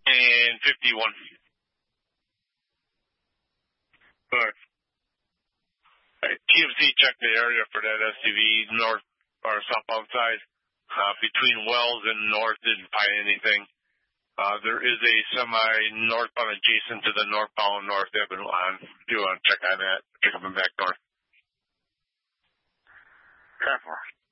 and 51. All right. TMC checked the area for that SUV north or southbound side. Between Wells and North, didn't find anything. There is a semi northbound adjacent to the northbound North Avenue on. Do you want to check on that? Check them back north. 10-4.